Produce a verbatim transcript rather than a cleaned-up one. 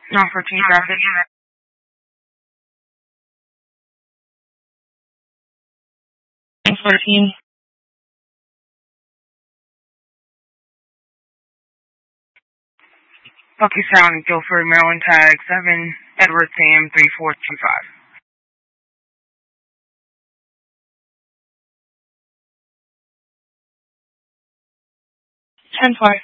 Not fourteen traffic. fourteen. Bucky Sound, Guilford, Maryland, tag seven, Edward Sam three four two five. ten five.